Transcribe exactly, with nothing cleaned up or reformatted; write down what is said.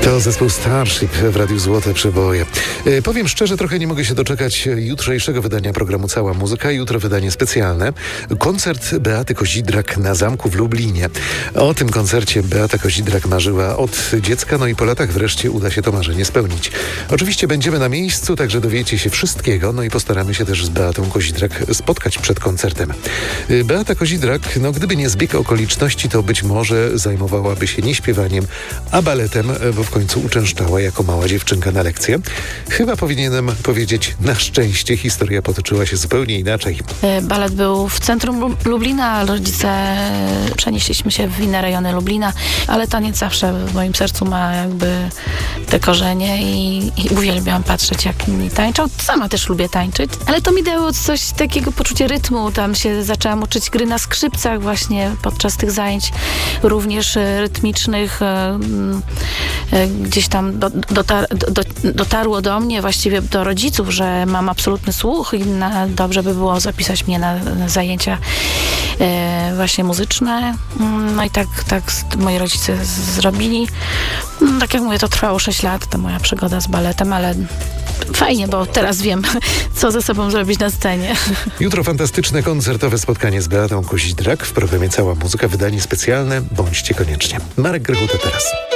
To zespół Starship w Radiu Złote Przeboje. E, powiem szczerze, trochę nie mogę się doczekać jutrzejszego wydania programu Cała Muzyka. Jutro wydanie specjalne. Koncert Beaty Kozidrak na Zamku w Lublinie. O tym koncercie Beata Kozidrak marzyła od dziecka, no i po latach wreszcie uda się to marzenie spełnić. Oczywiście będziemy na miejscu, także dowiecie się wszystkiego, no i postaramy się też z Beatą Kozidrak spotkać przed koncertem. E, Beata Kozidrak, no gdyby nie zbieg okoliczności, to być może zajmowałaby się nie śpiewaniem, a baletem, bo w końcu uczęszczała jako mała dziewczynka na lekcję. Chyba powinienem powiedzieć, na szczęście historia potoczyła się zupełnie inaczej. Balet był w centrum Lublina, rodzice przenieśliśmy się w inne rejony Lublina, ale taniec zawsze w moim sercu ma jakby te korzenie i, i uwielbiam patrzeć, jak inni tańczą. Sama też lubię tańczyć, ale to mi dało coś takiego poczucie rytmu. Tam się zaczęłam uczyć gry na skrzypcach właśnie podczas tych zajęć również rytmicznych. Gdzieś tam do, dotar, do, dotarło do mnie, właściwie do rodziców, że mam absolutny słuch i na, dobrze by było zapisać mnie na, na zajęcia e, właśnie muzyczne. No i tak, tak moi rodzice z, zrobili. No, tak jak mówię, to trwało sześć lat, ta moja przygoda z baletem, ale fajnie, bo teraz wiem, co ze sobą zrobić na scenie. Jutro fantastyczne koncertowe spotkanie z Beatą Kozidrak w programie Cała Muzyka, wydanie specjalne. Bądźcie koniecznie. Marek Grechuta teraz.